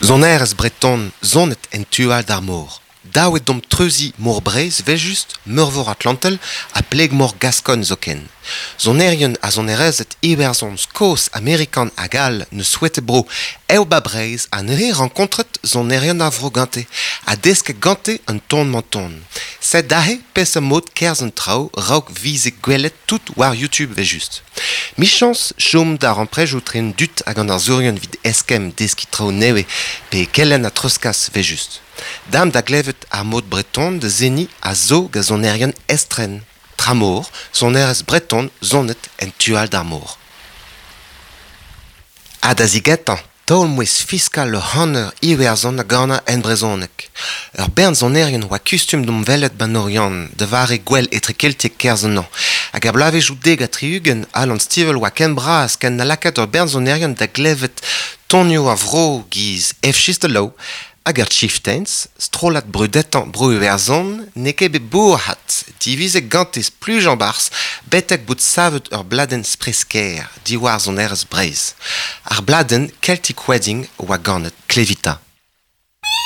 Zon erez breton zonet en tual d'ar mor. Daouet dom treuzi mor brez vejust meurvor atlantel a pleg mor gascon zoken. Zon erien a zon erezet iwerzon skos amerikan a gal ne souete bro eo ba brez a ne rencontret zon erien a vro gante, a deske gante un ton menton. Sed dahe pes a mod kerz un trao rauk vize gwelet tout war YouTube vejust. Michans chom d'ar emprejotren dut hag an ar zorien vid eskem deski trao newe pe kellen a troskas vejust. Dam da glevet ar mod breton de zeni a zo ga zon erien estren. Tramor, zon erez breton zonet en tual d'ar mor. A da zigetan, taol mouez fiskal le hanner iwerzon a gana en brezonek. Ur bern zon erien oa kustum dom velet ban orian, de vare gwell etre keltiek kerzen an. Hag a blave joudeg a triugen, al an stivel oa ken bras, ken na laket ur bern zon erien da glevet tonio a vro giz efchistelou, hag ar chieftains, strolat brudetan bru verzon, neke bet bourhat, divizek gantez pluj an bars, betek bout savet ur bladen spresker, diwar zon erez brez. Ar bladen Celtic Wedding oa ganet klevita.